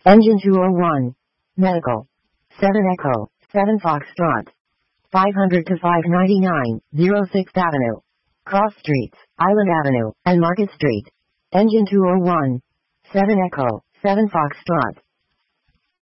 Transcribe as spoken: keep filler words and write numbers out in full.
Engine two oh one. Medical. seven Echo, seven Foxtrot. five hundred to five ninety-nine, oh sixth Avenue. Cross Streets, Island Avenue, and Market Street. Engine two oh one. seven Echo, seven Foxtrot.